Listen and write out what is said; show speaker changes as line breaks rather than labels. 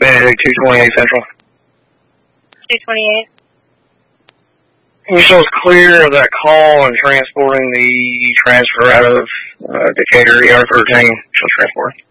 228 Central.
228.
You show us clear of that call and transporting the transfer out of Decatur, ER 13. Show transport.